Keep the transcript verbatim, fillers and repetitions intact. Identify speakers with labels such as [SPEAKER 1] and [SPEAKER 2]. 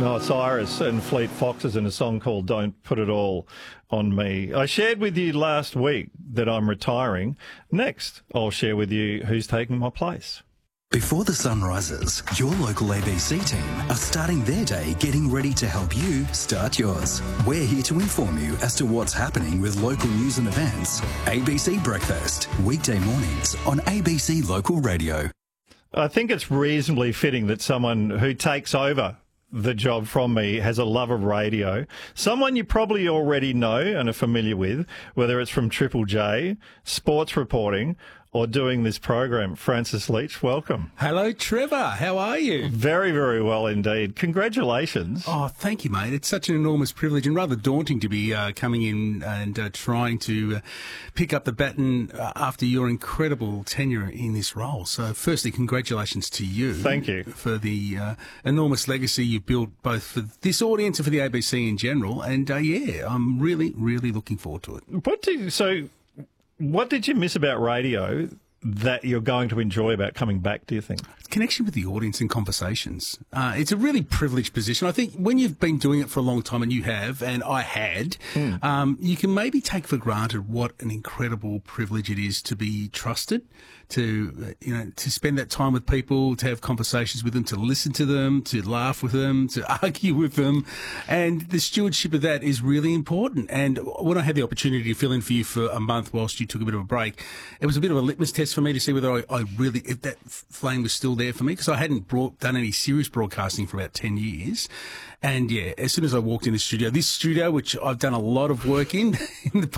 [SPEAKER 1] Oh, it's Iris and Fleet Foxes in a song called Don't Put It All on Me. I shared with you last week that I'm retiring. Next, I'll share with you who's taking my place.
[SPEAKER 2] Before the sun rises, your local A B C team are starting their day getting ready to help you start yours. We're here to inform you as to what's happening with local news and events. A B C Breakfast, weekday mornings on A B C Local Radio.
[SPEAKER 1] I think it's reasonably fitting that someone who takes over the job from me has a love of radio. Someone you probably already know and are familiar with, whether it's from Triple J, sports reporting, or doing this program. Francis Leach, welcome.
[SPEAKER 3] Hello, Trevor. How are you?
[SPEAKER 1] Very, very well indeed. Congratulations.
[SPEAKER 3] Oh, thank you, mate. It's such an enormous privilege and rather daunting to be uh, coming in and uh, trying to uh, pick up the baton uh, after your incredible tenure in this role. So, firstly, congratulations to you.
[SPEAKER 1] Thank you.
[SPEAKER 3] For the uh, enormous legacy you've built both for this audience and for the A B C in general. And, uh, yeah, I'm really, really looking forward to it.
[SPEAKER 1] What do you, so... What did you miss about radio that you're going to enjoy about coming back, do you think?
[SPEAKER 3] Connection with the audience and conversations. Uh, it's a really privileged position. I think when you've been doing it for a long time, and you have, and I had, mm. um, you can maybe take for granted what an incredible privilege it is to be trusted, to, you know, to spend that time with people, to have conversations with them, to listen to them, to laugh with them, to argue with them. And the stewardship of that is really important. And when I had the opportunity to fill in for you for a month whilst you took a bit of a break, it was a bit of a litmus test for me to see whether I, I really, if that flame was still there for me, because I hadn't brought, done any serious broadcasting for about ten years. And yeah, as soon as I walked in the studio, this studio, which I've done a lot of work in in the